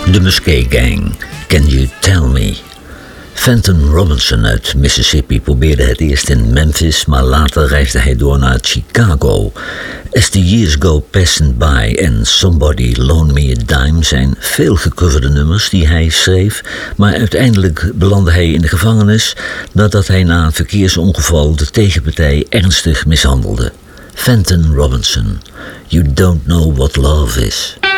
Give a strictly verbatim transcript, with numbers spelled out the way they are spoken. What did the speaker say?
De Musquet Gang, Can You Tell Me? Fenton Robinson uit Mississippi probeerde het eerst in Memphis, maar later reisde hij door naar Chicago. As the Years Go Passing By en Somebody Loan Me a Dime zijn veel gecoverde nummers die hij schreef, maar uiteindelijk belandde hij in de gevangenis nadat hij na een verkeersongeval de tegenpartij ernstig mishandelde. Fenton Robinson, You Don't Know What Love Is.